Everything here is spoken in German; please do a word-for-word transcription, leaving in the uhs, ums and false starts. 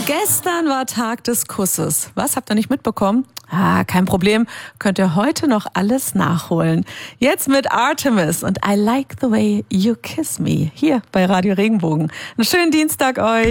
Gestern war Tag des Kusses. Was, habt ihr nicht mitbekommen? Ah, kein Problem. Könnt ihr heute noch alles nachholen. Jetzt mit Artemis und I Like the Way You Kiss Me. Hier bei Radio Regenbogen. Einen schönen Dienstag euch.